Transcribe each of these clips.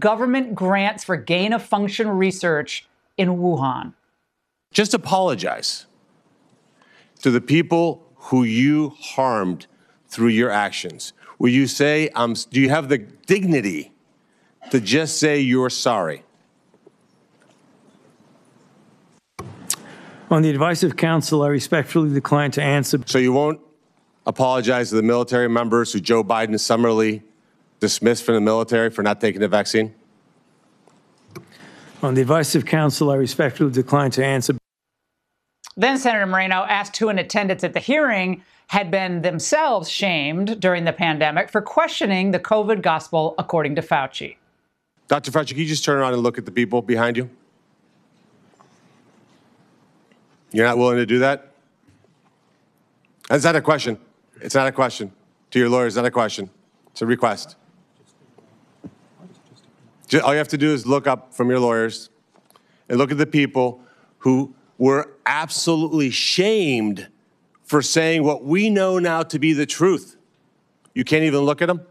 government grants for gain-of-function research in Wuhan. Just apologize to the people who you harmed through your actions. Will you say, do you have the dignity to just say you're sorry? On the advice of counsel, I respectfully decline to answer. So you won't apologize to the military members who Joe Biden summarily dismissed from the military for not taking the vaccine? On the advice of counsel, I respectfully decline to answer. Then Senator Moreno asked who in attendance at the hearing had been themselves shamed during the pandemic for questioning the COVID gospel according to Fauci. Dr. Fauci, can you just turn around and look at the people behind you? You're not willing to do that? That's not a question. It's not a question. To your lawyers, it's not a question. It's a request. All you have to do is look up from your lawyers and look at the people who were absolutely shamed for saying what we know now to be the truth. You can't even look at them?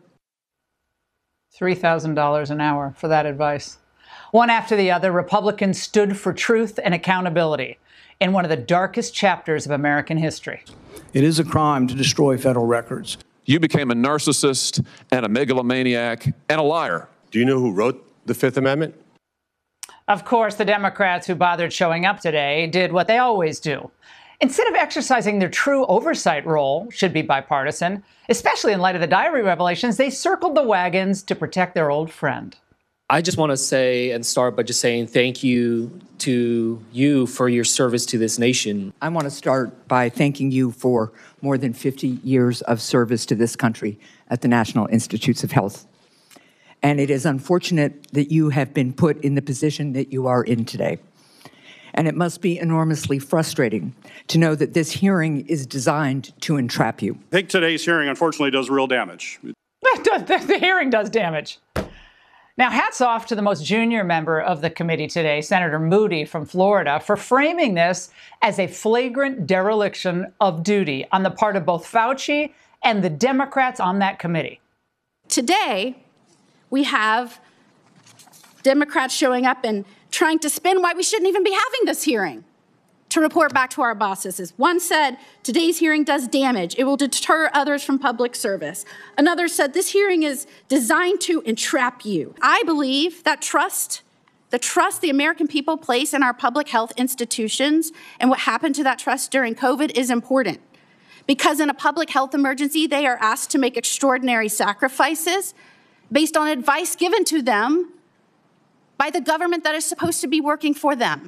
$3,000 an hour for that advice. One after the other, Republicans stood for truth and accountability in one of the darkest chapters of American history. It is a crime to destroy federal records. You became a narcissist and a megalomaniac and a liar. Do you know who wrote the Fifth Amendment? Of course, the Democrats who bothered showing up today did what they always do. Instead of exercising their true oversight role, should be bipartisan, especially in light of the diary revelations, they circled the wagons to protect their old friend. I just want to say and start by just saying thank you to you for your service to this nation. I want to start by thanking you for more than 50 years of service to this country at the National Institutes of Health. And it is unfortunate that you have been put in the position that you are in today. And it must be enormously frustrating to know that this hearing is designed to entrap you. I think today's hearing, unfortunately, does real damage. The hearing does damage. Now, hats off to the most junior member of the committee today, Senator Moody from Florida, for framing this as a flagrant dereliction of duty on the part of both Fauci and the Democrats on that committee. Today, we have Democrats showing up and trying to spin why we shouldn't even be having this hearing to report back to our bosses. One said, today's hearing does damage. It will deter others from public service. Another said, this hearing is designed to entrap you. I believe that the trust the American people place in our public health institutions and what happened to that trust during COVID is important. Because in a public health emergency, they are asked to make extraordinary sacrifices based on advice given to them by the government that is supposed to be working for them.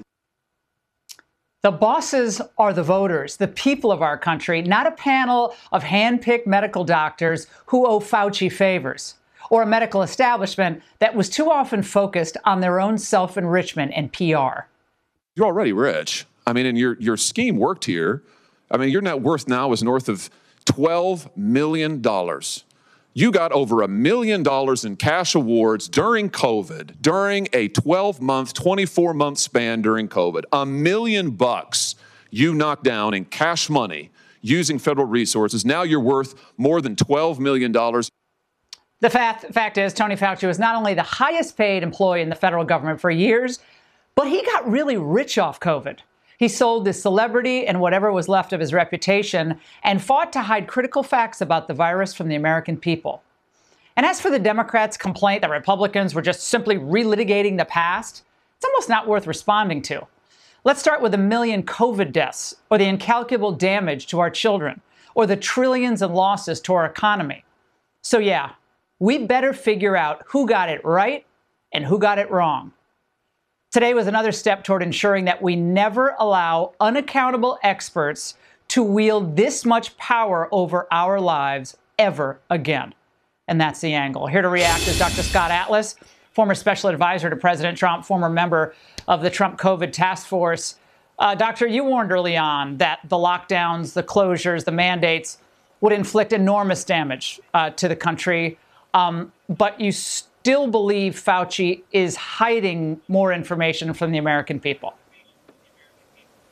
The bosses are the voters, the people of our country, not a panel of hand-picked medical doctors who owe Fauci favors, or a medical establishment that was too often focused on their own self-enrichment and PR. You're already rich. I mean, and your scheme worked here. I mean, your net worth now is north of $12 million. You got over $1 million in cash awards during COVID, during a 12-month, 24-month span during COVID. $1 million you knocked down in cash money using federal resources. Now you're worth more than $12 million. The fact is, Tony Fauci was not only the highest paid employee in the federal government for years, but he got really rich off COVID. He sold his celebrity and whatever was left of his reputation and fought to hide critical facts about the virus from the American people. And as for the Democrats' complaint that Republicans were just simply relitigating the past, it's almost not worth responding to. Let's start with 1 million COVID deaths, or the incalculable damage to our children, or the trillions in losses to our economy. So yeah, we better figure out who got it right and who got it wrong. Today was another step toward ensuring that we never allow unaccountable experts to wield this much power over our lives ever again. And that's the angle. Here to react is Dr. Scott Atlas, former special advisor to President Trump, former member of the Trump COVID task force. Doctor, you warned early on that the lockdowns, the closures, the mandates would inflict enormous damage to the country, but you still believe Fauci is hiding more information from the American people?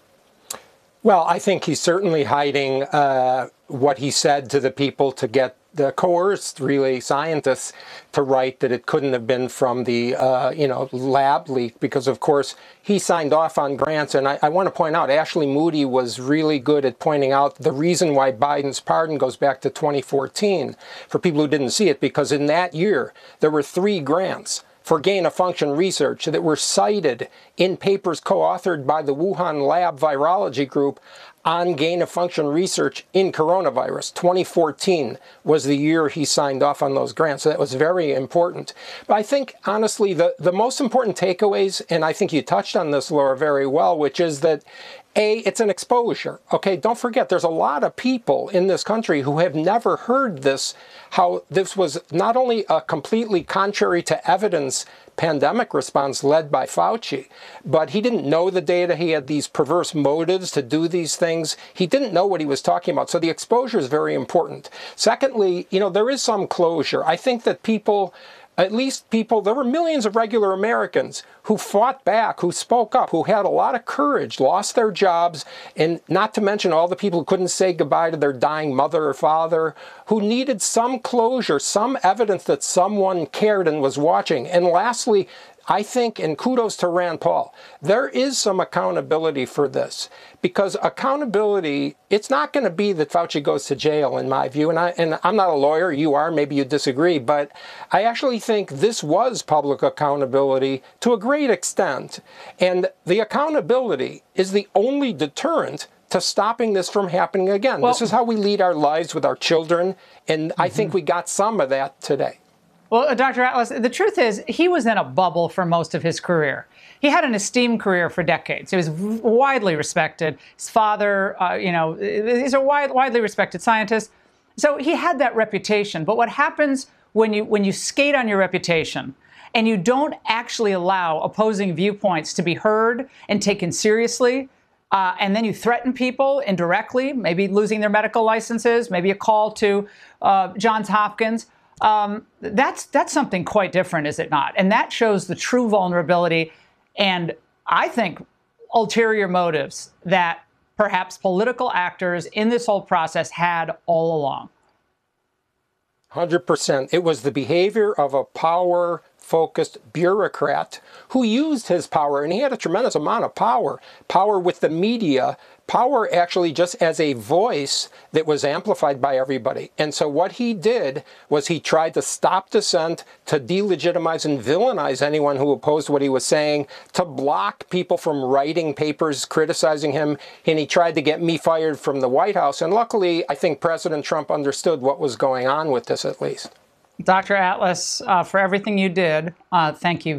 Well, I think he's certainly hiding what he said to the people to get coerced, really, scientists to write that it couldn't have been from the, lab leak because, of course, he signed off on grants. And I want to point out, Ashley Moody was really good at pointing out the reason why Biden's pardon goes back to 2014 for people who didn't see it, because in that year, there were 3 grants for gain-of-function research that were cited in papers co-authored by the Wuhan Lab Virology Group on gain-of-function research in coronavirus. 2014 was the year he signed off on those grants, so that was very important. But I think, honestly, the most important takeaways, and I think you touched on this, Laura, very well, which is that it's an exposure. Okay, don't forget, there's a lot of people in this country who have never heard this, how this was not only a completely contrary to evidence pandemic response led by Fauci, but he didn't know the data. He had these perverse motives to do these things. He didn't know what he was talking about. So the exposure is very important. Secondly, there is some closure. I think that there were millions of regular Americans who fought back, who spoke up, who had a lot of courage, lost their jobs, and not to mention all the people who couldn't say goodbye to their dying mother or father, who needed some closure, some evidence that someone cared and was watching. And lastly, I think, and kudos to Rand Paul, there is some accountability for this, because accountability, it's not going to be that Fauci goes to jail, in my view, and I'm not a lawyer, you are, maybe you disagree, but I actually think this was public accountability to a great extent, and the accountability is the only deterrent to stopping this from happening again. This is how we lead our lives with our children, and I think we got some of that today. Well, Dr. Atlas, the truth is he was in a bubble for most of his career. He had an esteemed career for decades. He was widely respected. His father, he's a widely respected scientist. So he had that reputation. But what happens when you skate on your reputation and you don't actually allow opposing viewpoints to be heard and taken seriously, and then you threaten people indirectly, maybe losing their medical licenses, maybe a call to Johns Hopkins, that's something quite different, is it not? And that shows the true vulnerability and, I think, ulterior motives that perhaps political actors in this whole process had all along. 100%. It was the behavior of a power-focused bureaucrat who used his power, and he had a tremendous amount of power with the media, power actually just as a voice that was amplified by everybody. And so what he did was he tried to stop dissent, to delegitimize and villainize anyone who opposed what he was saying, to block people from writing papers criticizing him, and he tried to get me fired from the White House. And luckily, I think President Trump understood what was going on with this, at least. Dr. Atlas, for everything you did, thank you